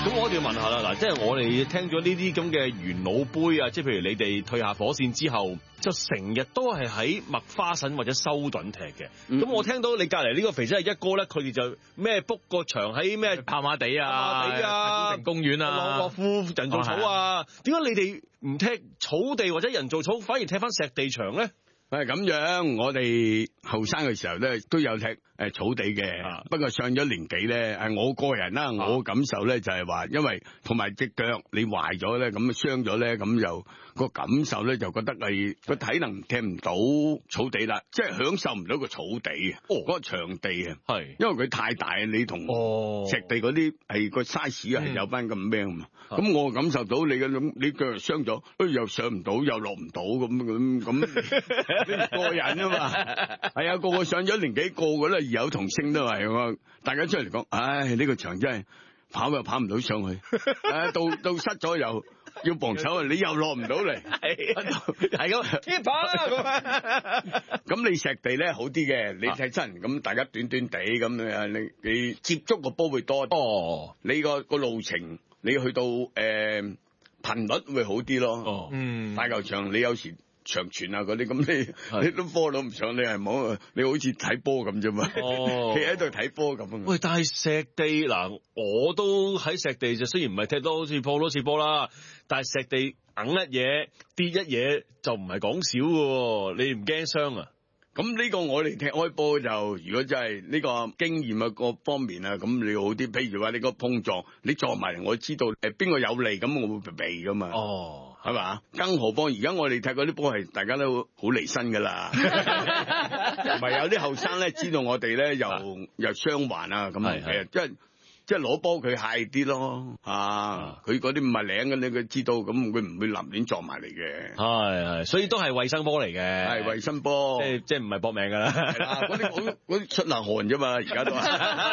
咁我一定要問下啦，嗱，即係我哋聽咗呢啲咁嘅元老杯啊，即係譬如你哋退下火線之後，就成日都係喺麥花臣或者修頓踢嘅。咁我聽到你隔離呢個肥仔係一哥咧，佢哋就咩 book 個場喺咩跑馬地啊、公園啊、 樂富人造草啊，點解你哋唔踢草地或者人造草，反而踢翻石地場咧？ 係咁樣，我哋後生嘅時候咧都有踢草地嘅，不過上咗年紀咧，我個人啦，我感受咧就係話，因為同埋隻腳你壞咗咧，咁傷咗咧，咁就個感受咧就覺得係個體能踢唔到草地啦，即係享受唔到個草地嗰個場地啊，係，因為佢太大，你同石地嗰啲係個 size 係有翻咁咩啊嘛，咁我感受到你嘅你腳傷咗，又上唔到又落唔到咁。呢個人啊嘛，係啊，個個上咗年紀，個個都異口同聲都係，大家出嚟講，唉，呢個場真係跑又跑唔到上去，到失咗又要幫手，你又落唔到嚟，係咁，接跑啦咁你石地咧好啲嘅，你踢親咁大家短短地咁你接觸個波會多，你個路程你去到頻率會好啲咯，大球場你有時。長傳啊嗰啲咁你都波到唔上，你係冇，你好似睇波咁啫嘛，企喺度睇波咁啊！ 喂，但係石地嗱，我都喺石地就雖然唔係踢到好似破多次波啦，但係石地硬一嘢跌一嘢就唔係講少嘅，你唔驚傷啊？ 咁呢個我哋踢開波就，如果真係呢個經驗啊各方面啊，咁你好啲。譬如話你個碰撞，你撞埋嚟，我知道邊個有利，咁我會避噶嘛。係嘛？更何況而家我哋踢嗰啲波係大家都好離身噶啦，同埋有啲後生咧知道我哋咧又傷患啊，咁係即係攞波佢係啲咯，佢嗰啲唔係領嘅，你佢知道，咁佢唔會立亂撞埋嚟嘅。係， 所以都係衛生波嚟嘅， 係衛生波， 即係唔係搏命噶啦。係啦， 嗰啲出冷汗啫嘛，而家都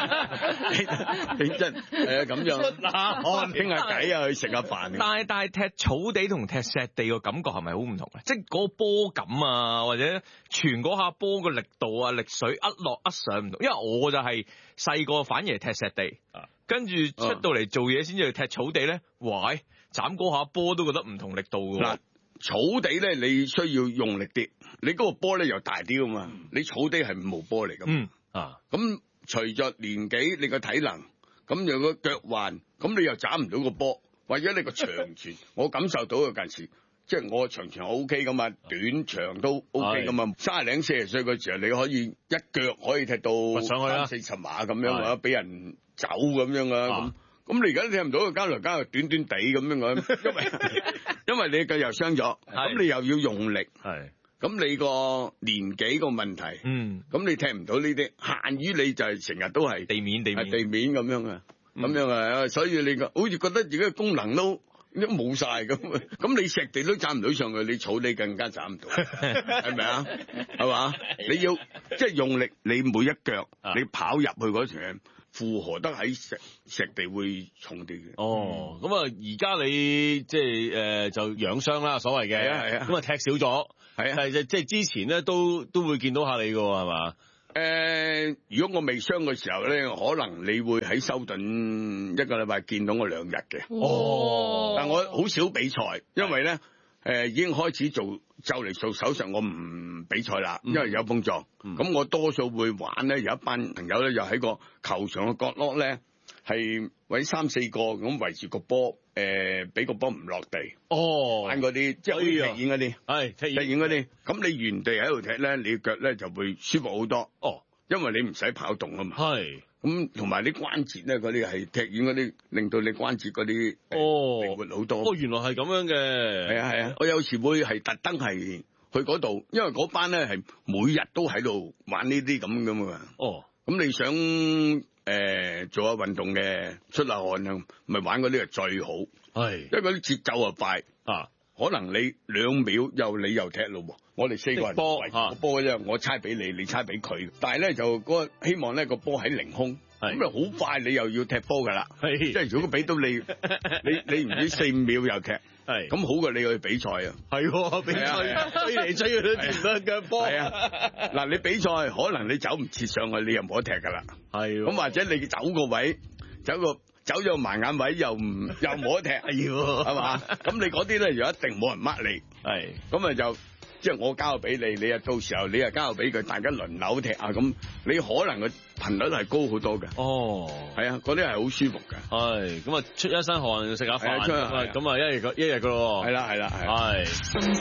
係真係咁樣出冷汗，傾下偈啊，去食下飯。 但係踢草地同踢石地個感覺係咪好唔同啊？即係嗰個波感啊，或者傳嗰下波個力度啊、力水一落一上唔同。因為我就係細個反而係踢石地。跟住出到嚟做嘢先至去踢草地咧，哇！斬嗰下波都覺得唔同力度㗎。嗱， 草地咧你需要用力啲，你嗰個波咧又大啲㗎嘛。你草地係5號波嚟㗎。咁隨着年紀，你個體能，咁有個腳患，咁你又斬唔到個波，或者你個長傳，我感受到嘅近時，即係我長傳 O K 㗎嘛，短長都 O K 㗎嘛。30零40歲嘅時候，你可以一腳可以踢到30-40碼咁樣啊，俾人走咁樣啊，咁你而家踢唔到，交來交去短短地咁樣啊，因為你腳又傷咗，咁你又要用力，咁你個年紀個問題，咁你踢唔到呢啲，限於你就係成日都係地面咁樣啊，咁樣啊，所以你好似覺得自己嘅功能都冇晒咁你石地都斬唔到上去，你草地更加斬唔到，係咪啊？係嘛？你要即係用力，你每一腳你跑入去嗰時，負荷得喺石地會重啲嘅。 咁啊，而家你即係就養傷啦，所謂嘅，係啊，咁啊踢少咗，係啊，即係之前咧都會見到下你㗎係嘛？ 如果我未傷嘅時候咧，可能你會喺修頓一個禮拜見到我2日嘅。但我好少比賽，因為咧已經開始就嚟做手術，我唔比賽啦，因為有碰撞。咁我多數會玩咧，有一班朋友咧又喺個球場嘅角落咧，係搵3-4個咁圍住個波，俾個波唔落地。玩嗰啲即係踢毽嗰啲，係踢毽嗰啲。咁你原地喺度踢咧，你腳咧就會舒服好多。因為你唔使跑動啊嘛。係。咁同埋啲關節咧，嗰啲係踢毽嗰啲，令到你關節嗰啲靈活好多。 原來係咁樣嘅。 係啊，我有時會係特登係去嗰度，因為嗰班咧係每日都喺度玩呢啲咁嘛。咁你想做下運動嘅，出下汗啊，咪玩嗰啲係最好。係，因為嗰啲節奏啊快啊，可能你2秒你又踢咯喎。我哋4個人圍個波嘅啫，我猜俾你，你猜俾佢。但係咧就希望咧個波喺凌空，咁啊好快你又要踢波噶啦。即係如果俾到你，你唔知4-5秒又踢，咁好過你去比賽啊。係，比賽追嚟追去都接唔到腳波。係啊，嗱你比賽可能你走唔切上去，你又冇得踢噶啦。係，咁或者你走個位， 走咗盲眼位又冇得踢，係嘛？咁你嗰啲咧又一定冇人 mark 你， 係咁啊就即係我交俾你，你啊到時候你啊交俾佢，大家輪流踢啊，咁你可能個頻率係高好多嘅。 哦， 係啊，嗰啲係好舒服嘅。 係咁啊，出一身汗食下飯， 係啊出下咁啊一日個咯喎。 係啦係啦係。 係。